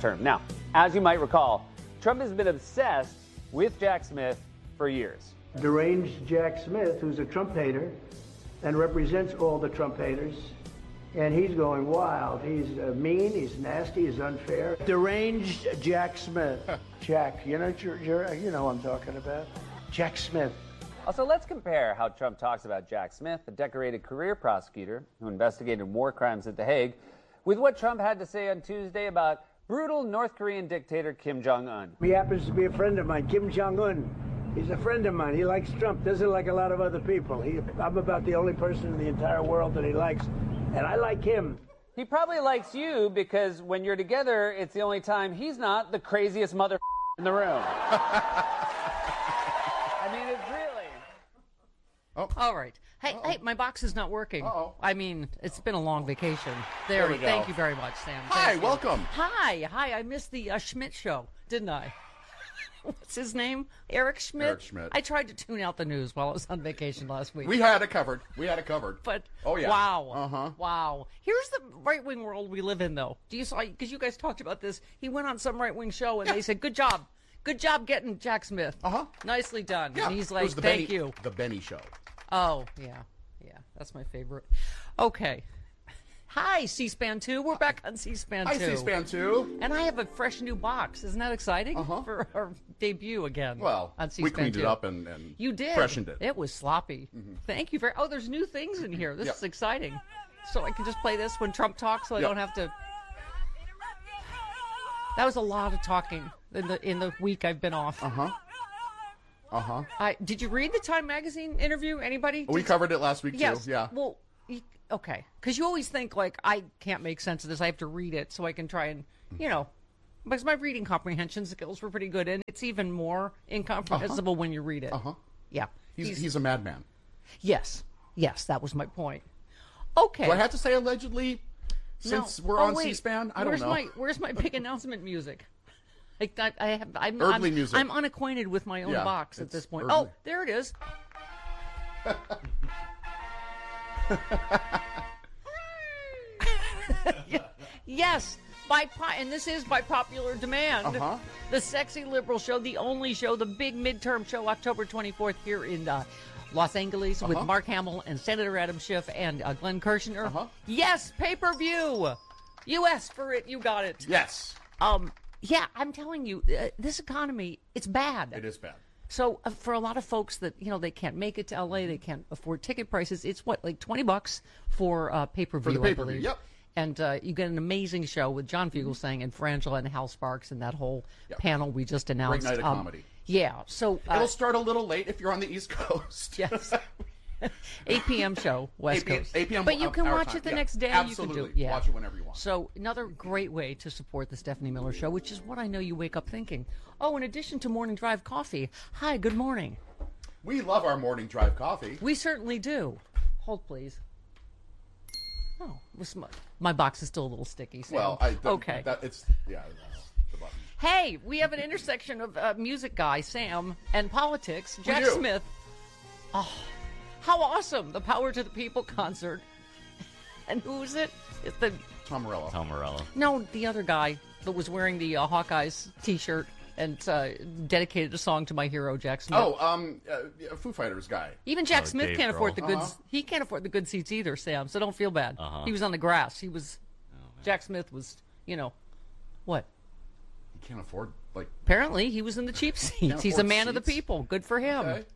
term. Now, as you might recall, Trump has been obsessed with Jack Smith for years. Deranged Jack Smith, who's a Trump hater and represents all the Trump haters, and he's going wild. He's mean, he's nasty, he's unfair. Deranged Jack Smith. Jack, you know what I'm talking about. Jack Smith. Also, let's compare how Trump talks about Jack Smith, the decorated career prosecutor who investigated war crimes at The Hague, with what Trump had to say on Tuesday about brutal North Korean dictator Kim Jong-un. He happens to be a friend of mine, Kim Jong-un. He's a friend of mine. He likes Trump, doesn't like a lot of other people. I'm about the only person in the entire world that he likes, and I like him. He probably likes you because when you're together, it's the only time he's not the craziest mother in the room. I mean, it's really... Oh. All right. Hey, my box is not working. Uh-oh. I mean, it's been a long vacation. There we go. Thank you very much, Sam. Hi, Thank you. welcome. Hi. I missed the Schmidt show, didn't I? What's his name? Eric Schmidt? Eric Schmidt. I tried to tune out the news while I was on vacation last week. We had it covered. But oh yeah. Wow. Uh-huh. Wow. Here's the right-wing world we live in, though. Do you saw? Because you guys talked about this. He went on some right-wing show and they said, "Good job getting Jack Smith. Nicely done." Yeah. And he's It like, was the "Thank Benny, you." The Benny show. Oh yeah, that's my favorite. Okay. Hi, C-SPAN 2. We're back on C-SPAN 2. Hi, C-SPAN 2. And I have a fresh new box. Isn't that exciting for our debut again? Well, on C-SPAN we cleaned 2. it up and you did. freshened it. It was sloppy. Thank you very. Oh, there's new things in here. This is exciting. So I can just play this when Trump talks, so I don't have to. That was a lot of talking in the week I've been off. Did you read the Time Magazine interview? Anybody? We covered it last week Yes. too. Yeah. Well, okay, because you always think like I can't make sense of this. I have to read it so I can try and because my reading comprehension skills were pretty good, and it's even more incomprehensible when you read it. Yeah. He's a madman. Yes, that was my point. Okay. Do I have to say allegedly? Since we're on C-SPAN, I don't know. Where's my big announcement music? I'm music. I'm unacquainted with my own box at this point. Early. Oh, there it is. Yes, and this is by popular demand. The Sexy Liberal Show, the only show, the big midterm show, October 24th here in Los Angeles with Mark Hamill and Senator Adam Schiff and Glenn Kirshner. Yes, pay-per-view. You asked for it, you got it. Yes. Yeah, I'm telling you, this economy, it's bad. It is bad. So for a lot of folks that, they can't make it to LA, they can't afford ticket prices, it's what, like $20 for pay-per-view, For the pay-per-view, I believe. yep. And you get an amazing show with John Fugelsang and Frangela and Hal Sparks and that whole panel we just announced. Great night of comedy. Yeah, so... It'll start a little late if you're on the East Coast. Yes. 8 p.m. show, West Coast. 8 p.m. But you can our watch time. it the next day. Absolutely. You can do, Watch it whenever you want. So another great way to support the Stephanie Miller Show, which is what I know you wake up thinking. Oh, in addition to Morning Drive Coffee. Hi, good morning. We love our Morning Drive coffee. We certainly do. Hold, please. Oh, my box is still a little sticky. Sam. Well, okay. That's the button. Hey, we have an intersection of music guy, Sam, and politics, Jack Smith. Oh, how awesome. The Power to the People concert. And who is it? It's the... Tom Morello. Tom Morello. No, the other guy that was wearing the Hawkeyes T-shirt and dedicated a song to my hero, Jack Smith. Oh, Foo Fighters guy. Even Jack Smith Dave can't Grohl. afford the good. He can't afford the good seats either, Sam. So don't feel bad. He was on the grass. He was. Jack Smith was. What? He can't afford Apparently, he was in the cheap seats. He's a man of the seats? people. Good for him. Okay.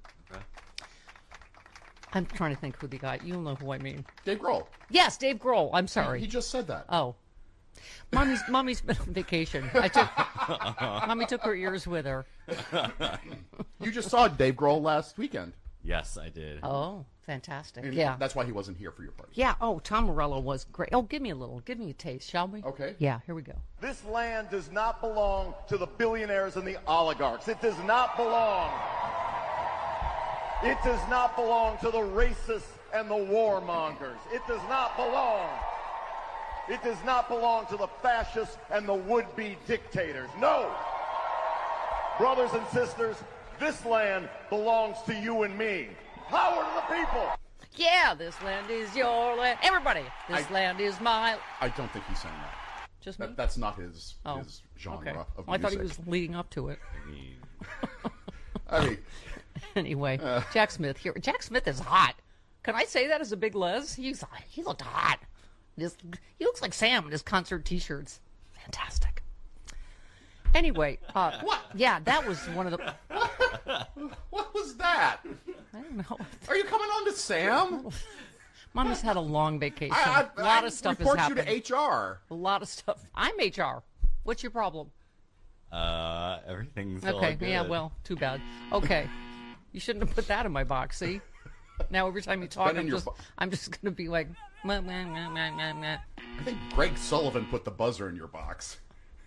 I'm trying to think who the guy. You'll know who I mean. Dave Grohl. Yes, Dave Grohl. I'm sorry. He just said that. Oh. Mommy's been on vacation. Mommy took her ears with her. You just saw Dave Grohl last weekend. Yes, I did. Oh, fantastic. And yeah. That's why he wasn't here for your party. Yeah. Oh, Tom Morello was great. Oh, give me a taste, shall we? Okay. Yeah, here we go. This land does not belong to the billionaires and the oligarchs. It does not belong. It does not belong to the racists and the warmongers. It does not belong. It does not belong to the fascists and the would-be dictators. No! Brothers and sisters, this land belongs to you and me. Power to the people! Yeah, this land is your land. Everybody, this land is my... I don't think he sang that. Just me? That's not his genre okay. of music. Well, I thought he was leading up to it. I mean, anyway, Jack Smith here. Jack Smith is hot. Can I say that as a big Les? He looked hot. He looks like Sam in his concert T-shirts. Fantastic. Anyway, what? Yeah, that was one of the. What was that? I don't know. Are you coming on to Sam? Mama's had a long vacation. A lot of stuff has happened. Report you to HR. A lot of stuff. I'm HR. What's your problem? Everything's all okay. good. Yeah. Well, too bad. Okay. You shouldn't have put that in my box. See. Now every time you talk, I'm just going to be like. Meh, meh, meh, meh, meh, meh. I think Greg Sullivan put the buzzer in your box.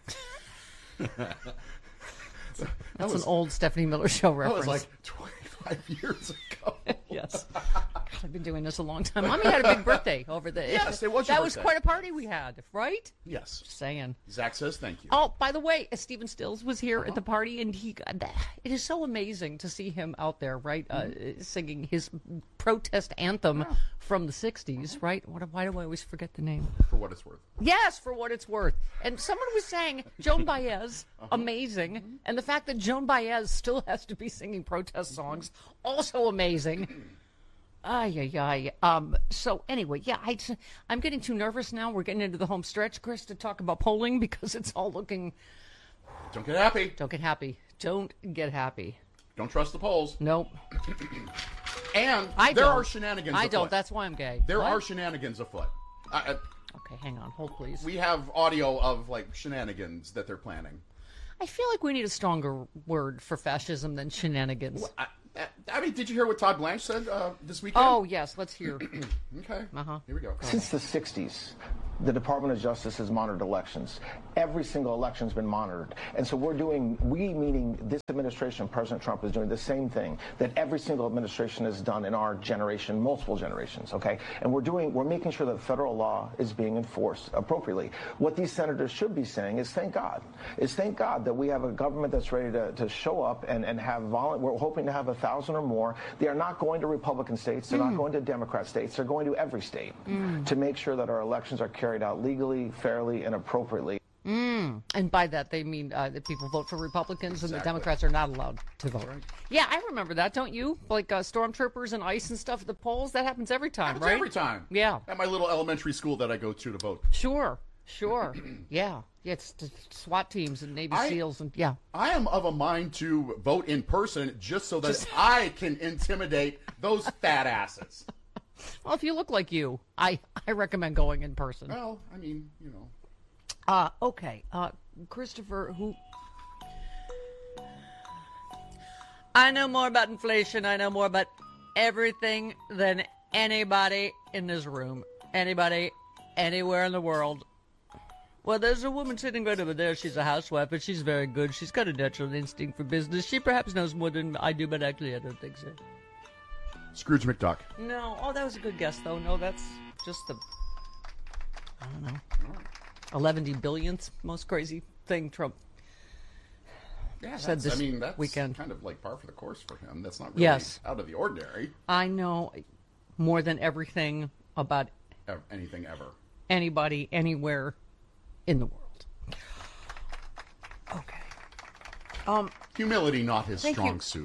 That's an old Stephanie Miller Show reference. That was like 25 years ago. Yes. God, I've been doing this a long time. Mommy had a big birthday over the. Yes, it was your That was birthday. quite a party we had, right? Yes. Just saying. Zach says thank you. Oh, by the way, Stephen Stills was here at the party, and it is so amazing to see him out there, right, singing his protest anthem from the 60s, right? Why do I always forget the name? For what it's worth. Yes, for what it's worth. And someone was saying Joan Baez, amazing. And the fact that Joan Baez still has to be singing protest songs, also amazing. So anyway, yeah, I'm getting too nervous now. We're getting into the home stretch, Chris, to talk about polling because it's all looking... Don't get happy. Don't get happy. Don't get happy. Don't trust the polls. Nope. And there are shenanigans afoot. I don't. That's why I'm gay. There are shenanigans afoot. Okay, hang on. Hold, please. We have audio of, like, shenanigans that they're planning. I feel like we need a stronger word for fascism than shenanigans. Well, I mean, did you hear what Todd Blanche said this weekend? Oh, yes. Let's hear. Okay. Uh-huh. Here we go. Since the 60s, the Department of Justice has monitored elections. Every single election's been monitored. And so meaning this administration, President Trump, is doing the same thing that every single administration has done in our generation, multiple generations, okay? And we're making sure that federal law is being enforced appropriately. What these senators should be saying is thank God. Thank God that we have a government that's ready to show up and have we're hoping to have 1,000 or more. They are not going to Republican states. They're not going to Democrat states. They're going to every state to make sure that our elections are carried out legally, fairly, and appropriately. And by that, they mean that people vote for Republicans and the Democrats are not allowed to vote. Right. Yeah, I remember that, don't you? Like stormtroopers and ICE and stuff at the polls. That happens every time, right? Every time. Yeah. At my little elementary school that I go to vote. Sure. Yeah. It's the SWAT teams and Navy SEALs and yeah. I am of a mind to vote in person just so that I can intimidate those fat asses. Well, if you look like you, I recommend going in person. Well, I mean, you know. Okay. Christopher, who... I know more about inflation. I know more about everything than anybody in this room. Anybody, anywhere in the world. Well, there's a woman sitting right over there. She's a housewife, but she's very good. She's got a natural instinct for business. She perhaps knows more than I do, but actually I don't think so. Scrooge McDuck. No. Oh, that was a good guess, though. No, that's just the... I don't know. 11 billionth most crazy thing Trump said this that's weekend. Kind of like par for the course for him. That's not really out of the ordinary. I know more than everything about anything ever. Anybody, anywhere in the world. Okay. Humility, not his strong suit.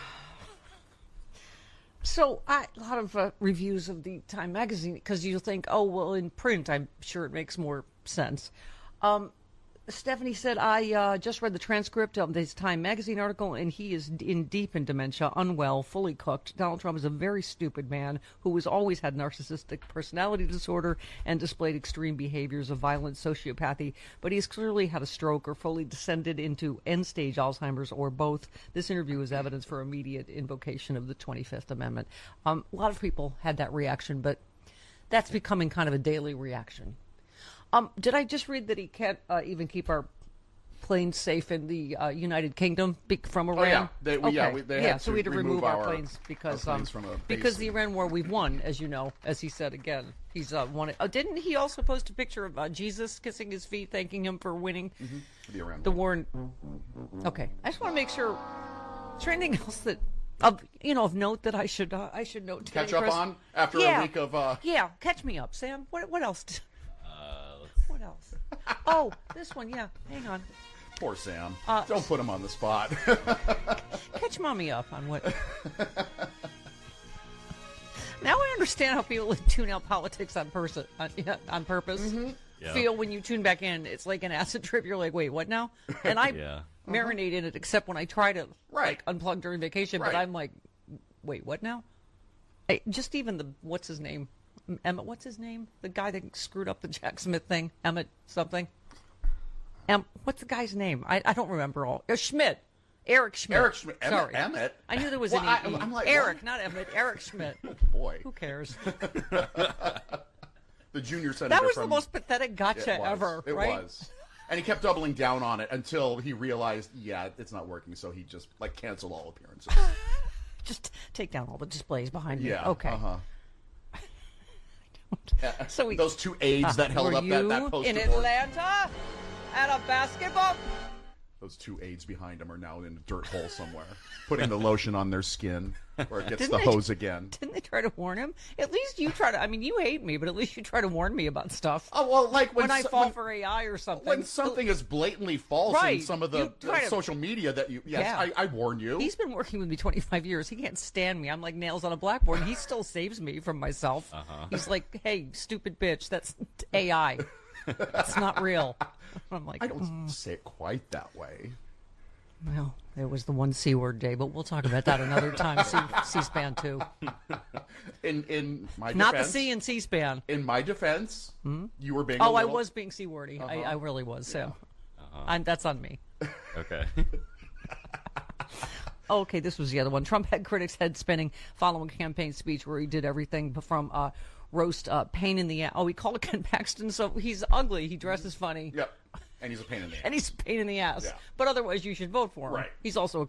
So, a lot of reviews of the Time magazine, because you'll think, oh, well, in print, I'm sure it makes more sense. Stephanie said, I just read the transcript of this Time magazine article, and he is deep in dementia, unwell, fully cooked. Donald Trump is a very stupid man who has always had narcissistic personality disorder and displayed extreme behaviors of violent sociopathy, but he's clearly had a stroke or fully descended into end-stage Alzheimer's or both. This interview is evidence for immediate invocation of the 25th Amendment. A lot of people had that reaction, but that's becoming kind of a daily reaction. Did I just read that he can't even keep our planes safe in the United Kingdom from Iran? They had so we had to remove our planes because from a base because the Iran war we've won, as you know, as he said again. He's won it. Didn't he also post a picture of Jesus kissing his feet, thanking him for winning the Iran war? Okay, I just want to make sure. Is there anything else that of note that I should note? Today, catch up Chris? on after a week of catch me up, Sam. What else? else? Oh, this one, yeah. Hang on. Poor Sam. Don't put him on the spot. Catch mommy up on what... Now I understand how people that tune out politics on purpose feel when you tune back in. It's like an acid trip. You're like, wait, what now? And I marinate in it, except when I try to like unplug during vacation. But I'm like, wait, what now? Just even what's his name? Emmett, what's his name? The guy that screwed up the Jack Smith thing? Emmett something? What's the guy's name? I don't remember all. Schmidt. Eric Schmidt. Eric Schmidt. Sorry. Emmett? I knew there was an E. I'm like, Eric, what? not Emmett. Eric Schmidt. Oh, boy. Who cares? The junior senator. That was the most pathetic gotcha ever, It right? was. And he kept doubling down on it until he realized, it's not working. So he just canceled all appearances. Just take down all the displays behind me. Yeah. Okay. So those two aides that held up that poster in board. Atlanta at a basketball. Those two aides behind him are now in a dirt hole somewhere, putting the lotion on their skin, or it gets the hose again. Didn't they try to warn him? At least you try to. I mean, you hate me, but at least you try to warn me about stuff. Oh well, like when I fall for AI or something. When something is blatantly false in some of the social media that you, I warn you. He's been working with me 25 years. He can't stand me. I'm like nails on a blackboard. He still saves me from myself. He's like, hey, stupid bitch, that's AI. That's not real. I'm like, I don't say it quite that way. Well, it was the one C word day, but we'll talk about that another time. C-SPAN too. In my defense, not the C in C-SPAN. In my defense, you were being. I was being C-wordy. I really was. So, that's on me. Okay. Okay, this was the other one. Trump had critics head spinning following a campaign speech where he did everything from roast pain in the ass. Oh, we call it Ken Paxton, so he's ugly. He dresses funny. Yep. And he's a pain in the ass. And he's a pain in the ass. Yeah. But otherwise, you should vote for him. Right. He's also